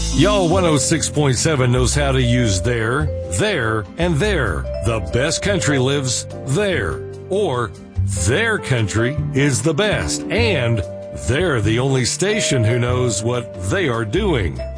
Y'all 106.7 knows how to use there, and there. The best country lives there. Or their country is the best. And they're the only station who knows what they are doing.